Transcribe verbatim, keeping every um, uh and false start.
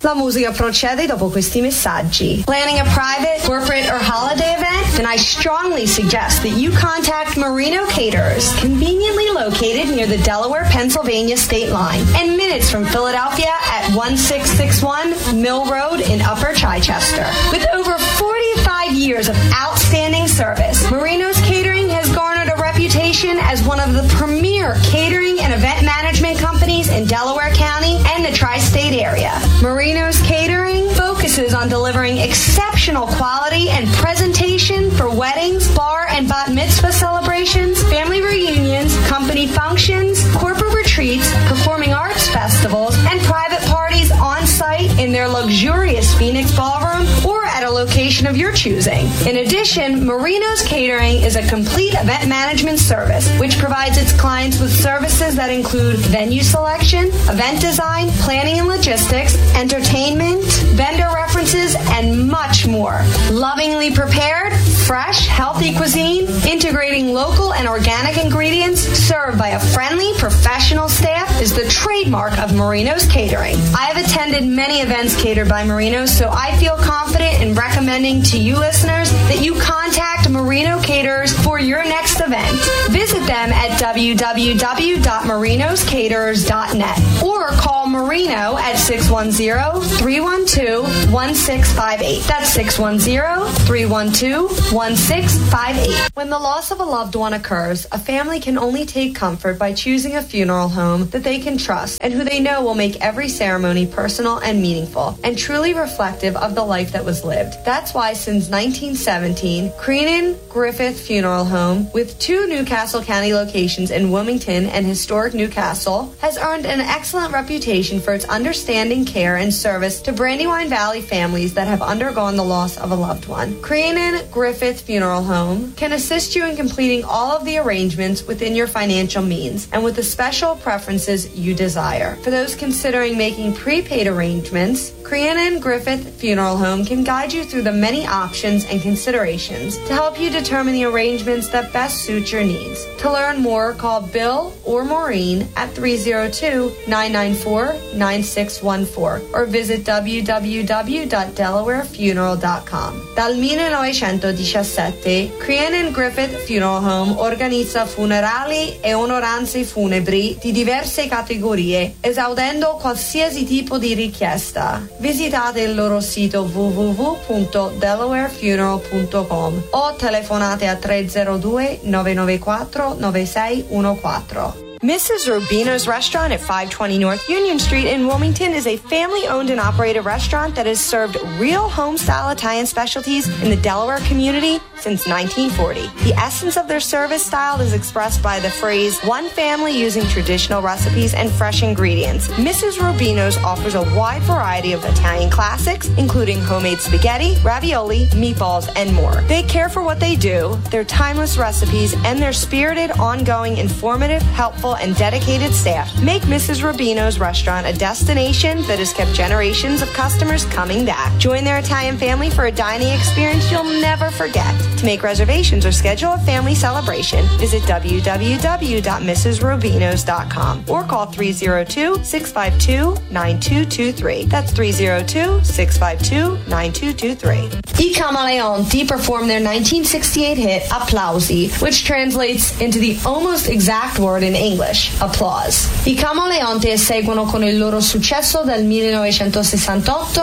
La musica procede dopo questi messaggi. Planning a private, corporate, or holiday event? Then I strongly suggest that you contact Marino Caterers, conveniently located near the Delaware-Pennsylvania state line and minutes from Philadelphia at one six six one Mill Road in Upper Chichester. With over forty-five years of outstanding service, Marino's Catering has garnered a reputation as one of the premier catering and event management companies in Delaware County and the tri-state area. Marino's Catering focuses on delivering exceptional quality and presentation for weddings, bar and bat mitzvah celebrations, family reunions, company functions, corporate retreats, performing arts festivals, and private parties on site in their luxurious Phoenix ballroom or at a location of your choosing. In addition, Marino's Catering is a complete event management service which provides its clients with services that include venue selection, event design, planning and logistics, entertainment, vendor references, and much more. Lovingly prepared, fresh, healthy cuisine, integrating local and organic ingredients, served by a friendly, professional staff is the trademark of Marino's Catering. I have attended many events catered by Marino's, so I feel confident in recommending to you listeners that you contact Marino Caterers for your next event. Visit them at w w w dot marinos caterers dot net or call Marino at six one zero, three one two, one six five eight. That's six one zero, three one two, one six five eight. When the loss of a loved one occurs, a family can only take comfort by choosing a funeral home that they can trust and who they know will make every ceremony personal and meaningful and truly reflective of the life that was lived. That's why since nineteen seventeen, Creenan Griffith Funeral Home, with two Newcastle County locations in Wilmington and historic Newcastle, has earned an excellent reputation for its understanding care and service to Brandywine Valley families that have undergone the loss of a loved one. Creenan Griffith Funeral Home can assist you in completing all of the arrangements within your financial means and with the special preferences you desire. For those considering making prepaid arrangements, Creenan Griffith Funeral Home can guide you through the many options and considerations to help you determine the arrangements that best suit your needs. To learn more, call Bill or Maureen at three oh two, nine nine four, nine six one four or visit w w w dot delaware funeral dot com. Dal millenovecentodiciassette, Creenan Griffith Funeral Home organizza funerali e onoranze funebri di diverse categorie, esaudendo qualsiasi tipo di richiesta. Visitate il loro sito w w w punto delaware funeral punto com o telefonate a tre zero due, nove nove quattro, nove sei uno quattro. Missus Rubino's Restaurant at five twenty North Union Street in Wilmington is a family-owned and operated restaurant that has served real home-style Italian specialties in the Delaware community since nineteen forty. The essence of their service style is expressed by the phrase, one family using traditional recipes and fresh ingredients. Missus Rubino's offers a wide variety of Italian classics, including homemade spaghetti, ravioli, meatballs, and more. They care for what they do, their timeless recipes, and their spirited, ongoing, informative, helpful, and dedicated staff make Missus Rubino's Restaurant a destination that has kept generations of customers coming back. Join their Italian family for a dining experience you'll never forget. To make reservations or schedule a family celebration, visit w w w dot missus rubinos dot com or call three oh two, six five two, nine two two three. That's three oh two, six five two, nine two two three. I Camaleonti performed their nineteen sixty-eight hit Applausi, which translates into the almost exact word in English, applause. I Camaleonti eseguono con il loro successo del millenovecentosessantotto